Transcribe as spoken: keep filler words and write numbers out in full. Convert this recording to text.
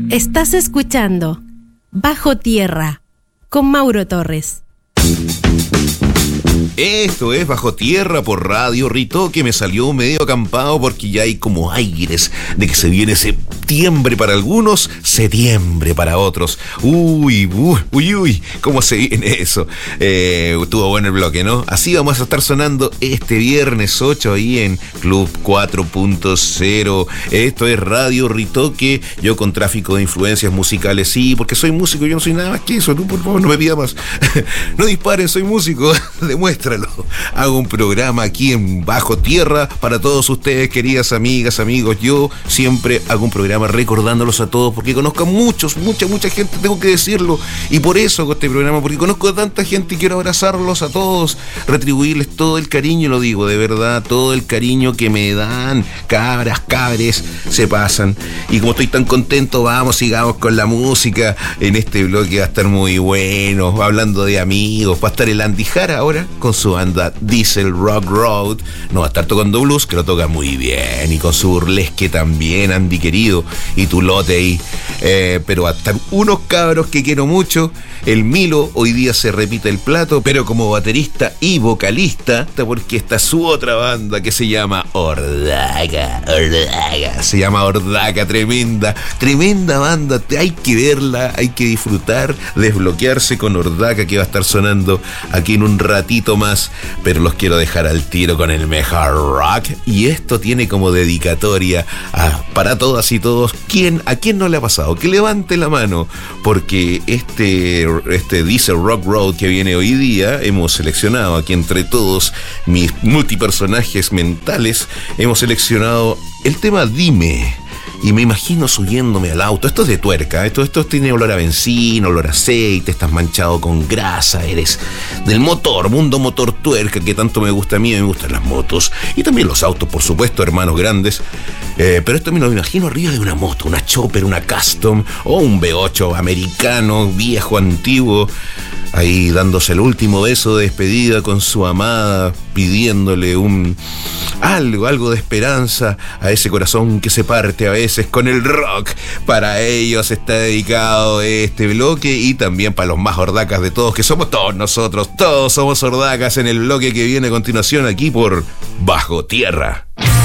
Estás escuchando Bajo Tierra con Mauro Torres. Esto es Bajo Tierra por Radio Ritoque. Me salió medio acampado porque ya hay como aires de que se viene septiembre para algunos, setiembre para otros. Uy, uy, uy, uy, ¿cómo se viene eso? Eh, estuvo bueno el bloque, ¿no? Así vamos a estar sonando este viernes ocho ahí en Club cuatro punto cero. Esto es Radio Ritoque. Yo con tráfico de influencias musicales, sí, porque soy músico, yo no soy nada más que eso. Tú, por favor, no me pidas más. No disparen, soy músico. Demuéstralo. Hago un programa aquí en Bajo Tierra para todos ustedes, queridas amigas, amigos. Yo siempre hago un programa recordándolos a todos porque conozco a muchos, mucha, mucha gente, tengo que decirlo. Y por eso hago este programa, porque conozco a tanta gente y quiero abrazarlos a todos, retribuirles todo el cariño, lo digo de verdad, todo el cariño que me dan. Cabras, cabres, se pasan. Y como estoy tan contento, vamos, sigamos con la música. En este bloque va a estar muy bueno, hablando de amigos. Va a estar el Andy Jara ahora con su banda Diesel Rock Road. No va a estar tocando blues, que lo toca muy bien, y con su burlesque también, Andy querido, y tu lote ahí. Eh, pero va a estar unos cabros que quiero mucho. El Milo hoy día se repite el plato, pero como baterista y vocalista, porque está su otra banda que se llama Ordaga. Ordaga, se llama Ordaga, tremenda, tremenda banda. Hay que verla, hay que disfrutar, desbloquearse con Ordaga, que va a estar sonando aquí en un ratito más. Pero los quiero dejar al tiro con el mejor rock, y esto tiene como dedicatoria a, para todas y todos. ¿Quién, a quién no le ha pasado? Que levante la mano, porque este, este Diesel Rock Road que viene hoy día, hemos seleccionado aquí entre todos mis multipersonajes mentales, hemos seleccionado el tema Dime. Y me imagino subiéndome al auto. Esto es de tuerca, esto, esto tiene olor a benzina, olor a aceite, estás manchado con grasa, eres del motor, mundo motor tuerca, que tanto me gusta a mí, me gustan las motos. Y también los autos, por supuesto, hermanos grandes. Eh, pero esto me lo imagino arriba de una moto, una Chopper, una Custom, o un V ocho americano, viejo, antiguo, ahí dándose el último beso de despedida con su amada, pidiéndole un algo, algo de esperanza a ese corazón que se parte a veces con el rock. Para ellos está dedicado este bloque, y también para los más ordacas de todos, que somos todos nosotros, todos somos ordacas, en el bloque que viene a continuación aquí por Bajo Tierra.